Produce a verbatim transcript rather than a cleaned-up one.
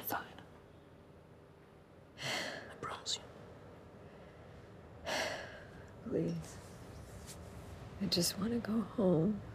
fine. I promise you. Please. I just want to go home.